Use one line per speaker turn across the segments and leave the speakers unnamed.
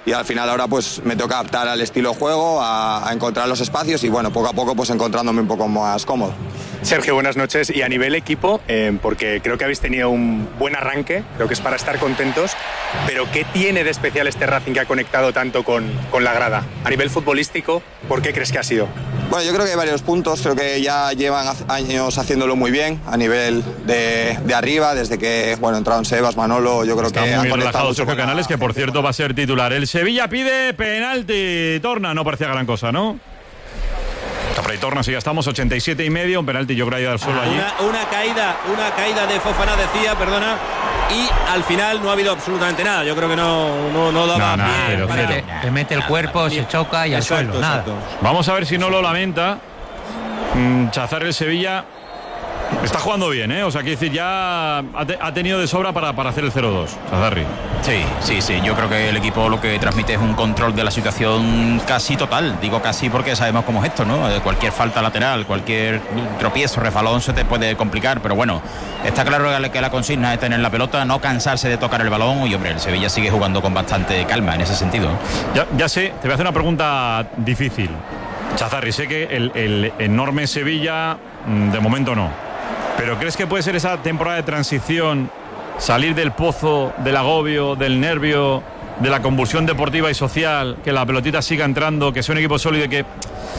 y al final ahora pues me toca adaptar al estilo de juego, a encontrar los espacios y bueno, poco a poco pues encontrándome un poco más cómodo.
Sergio, buenas noches. Y a nivel equipo, porque creo que habéis tenido un buen arranque, creo que es para estar contentos, pero ¿qué tiene de especial este Racing que ha conectado tanto con la grada? A nivel futbolístico, ¿por qué crees que ha sido?
Bueno, yo creo que hay varios puntos, creo que ya llevan años haciéndolo muy bien a nivel de arriba, desde que entraron Sebas, Manolo, yo creo que
está muy
han
relajado
mucho
Sergio Canales, que por cierto va a ser titular. El Sevilla pide penalti. Torna, no parecía gran cosa, ¿no? Capra y Torna, sí, ya estamos, 87,5, un penalti, yo creo que ha ido al suelo allí.
Una caída de Fofana, decía, perdona, y al final no ha habido absolutamente nada. Yo creo que no daba pie.
Te mete el cuerpo, se choca y al suelo, nada.
Vamos a ver si no lo lamenta. Chazarri, el Sevilla está jugando bien, ¿eh? O sea, quiere decir, ya ha tenido de sobra para hacer el 0-2, Chazarri.
Sí, yo creo que el equipo lo que transmite es un control de la situación casi total. Digo casi porque sabemos cómo es esto, ¿no? Cualquier falta lateral, cualquier tropiezo, refalón se te puede complicar, pero bueno, está claro que la consigna es tener la pelota, no cansarse de tocar el balón y, hombre, el Sevilla sigue jugando con bastante calma en ese sentido.
Ya sé, te voy a hacer una pregunta difícil. Chazarri, sé que el enorme Sevilla, de momento no, pero ¿crees que puede ser esa temporada de transición, salir del pozo, del agobio, del nervio, de la convulsión deportiva y social, que la pelotita siga entrando, que sea un equipo sólido y que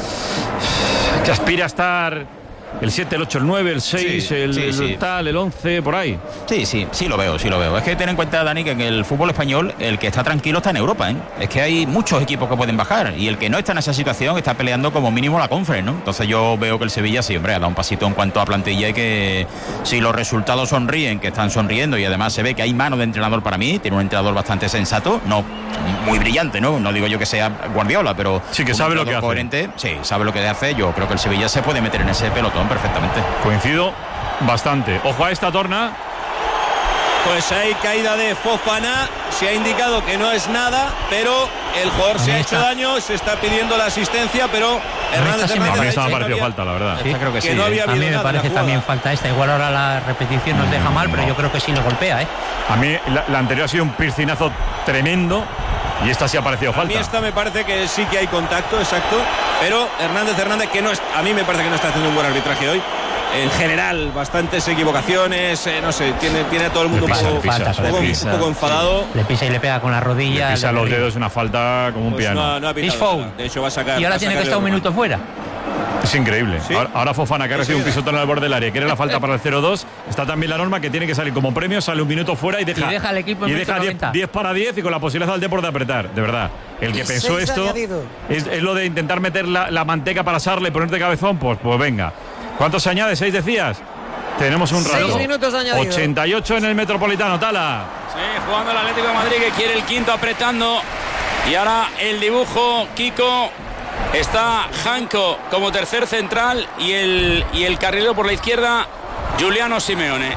aspira a estar el 7, el 8, el 9, el 6, el 11, por ahí?
Sí lo veo. Es que ten en cuenta, Dani, que en el fútbol español el que está tranquilo está en Europa, ¿eh? Es que hay muchos equipos que pueden bajar y el que no está en esa situación está peleando como mínimo la Conference, ¿no? Entonces yo veo que el Sevilla sí, hombre, ha dado un pasito en cuanto a plantilla y que si los resultados sonríen, que están sonriendo y además se ve que hay mano de entrenador para mí, tiene un entrenador bastante sensato, no muy brillante, no digo yo que sea Guardiola, pero
sí que sabe lo que hace.
Coherente, sí, sabe lo que hace. Yo creo que el Sevilla se puede meter en ese pelotón perfectamente.
Coincido bastante. Ojo a esta Torna.
Pues hay caída de Fofana, se ha indicado que no es nada, pero el jugador se ha hecho daño, se está pidiendo la asistencia, pero Hernández
a mí esta me ha parecido falta, la verdad.
Sí,
creo que sí.
No había a mí me parece también falta esta. Igual ahora la repetición nos deja mal, pero yo creo que sí lo golpea, ¿eh?
A mí la anterior ha sido un piscinazo tremendo y esta sí ha parecido falta.
A mí esta me parece que sí que hay contacto, exacto, pero Hernández, que no es, a mí me parece que no está haciendo un buen arbitraje hoy. En general, bastantes equivocaciones, no sé, tiene a todo el mundo un poco enfadado.
Le pisa y le pega con la rodilla.
Le pisa los dedos, una falta como un piano.
No ha pitado nada. De hecho, va a sacar.
Y ahora tiene que estar un minuto fuera.
Es increíble.
¿Sí?
Ahora Fofana, que ha recibido un pisotón al borde del área, quiere la falta para el 0-2. Está también la norma que tiene que salir como premio, sale un minuto fuera y deja
al equipo en
10 para 10 y con la posibilidad del Depor de apretar. De verdad. El que pensó esto es lo de intentar meter la manteca para asarle y ponerte cabezón, pues venga. ¿Cuántos se añade? ¿6 decías? Tenemos un rato.
6 minutos añadidos.
88 en el Metropolitano, Tala.
Sí, jugando el Atlético de Madrid, que quiere el quinto apretando. Y ahora el dibujo, Kiko. Está Janko como tercer central y el carrilero por la izquierda, Giuliano Simeone.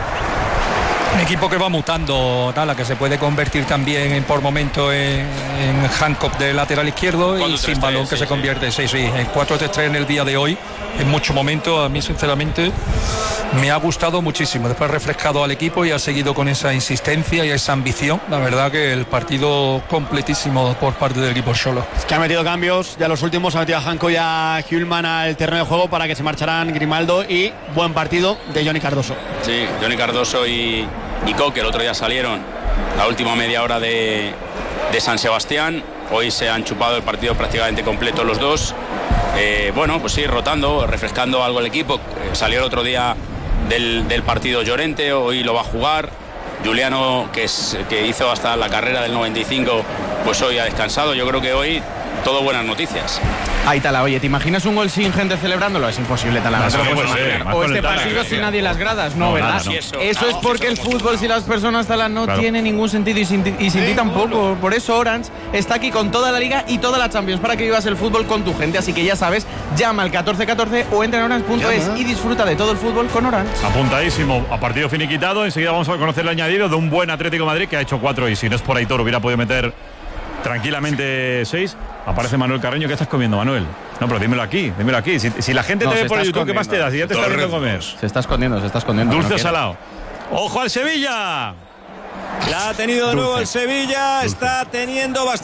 Un equipo que va mutando, Tala, que se puede convertir también por momento en Hancock de lateral izquierdo y sin balón que se convierte en 4-3-3 en el día de hoy. En muchos momentos, a mí sinceramente me ha gustado muchísimo. Después ha refrescado al equipo y ha seguido con esa insistencia y esa ambición. La verdad que el partido completísimo por parte del equipo Xolo.
Es que ha metido cambios, ya los últimos ha metido a Janko y a Hjulman al terreno de juego para que se marcharan Grimaldo y buen partido de Johnny Cardoso.
Sí, Johnny Cardoso y Coque el otro día salieron la última media hora de San Sebastián. Hoy se han chupado el partido prácticamente completo los dos. Bueno, pues sí, rotando, refrescando algo el equipo. Salió el otro día del partido Llorente, hoy lo va a jugar. Giuliano, que hizo hasta la carrera del 95, pues hoy ha descansado. Yo creo que hoy todo buenas noticias.
Ahí, Tala, oye, ¿te imaginas un gol sin gente celebrándolo? Es imposible, Tala. No te lo puedes imaginar. O este partido sin nadie en las gradas, no, ¿verdad?
No.
Eso es porque el fútbol, si las personas, Tala, no tiene ningún sentido y sin ti tampoco. Por eso Orange está aquí con toda la Liga y toda la Champions para que vivas el fútbol con tu gente. Así que ya sabes, llama al 1414 o entra en orange.es y disfruta de todo el fútbol con Orange.
Apuntadísimo, a partido finiquitado. Enseguida vamos a conocer el añadido de un buen Atlético de Madrid que ha hecho 4 y si no es por Aitor hubiera podido meter tranquilamente 6. Aparece Manuel Carreño. ¿Qué estás comiendo, Manuel? No, pero dímelo aquí. Si la gente te ve por YouTube, ¿qué más te da? Si ya te está viendo comer.
Se está escondiendo.
Dulce o salado. ¡Ojo al Sevilla!
La ha tenido de nuevo el Sevilla. Está teniendo bastante.